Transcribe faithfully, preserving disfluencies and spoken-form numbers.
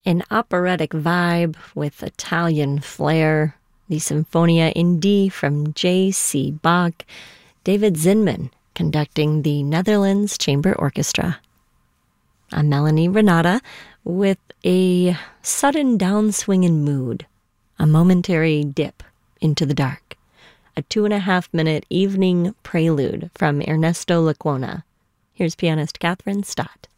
An operatic vibe with Italian flair. The Sinfonia in D from J C. Bach. David Zinman conducting the Netherlands Chamber Orchestra. I'm Melanie Renata with a sudden downswing in mood, a momentary dip into the dark, a two and a half minute evening prelude from Ernesto Lecuona. Here's pianist Catherine Stott.